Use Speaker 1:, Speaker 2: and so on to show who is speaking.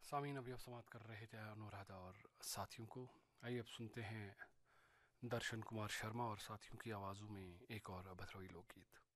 Speaker 1: सामीन अभी आप समाप्त कर रहे थे अनुराधा और साथियों को। आइए अब सुनते हैं दर्शन कुमार शर्मा और साथियों की आवाज़ों में एक और भद्रोई लोकगीत।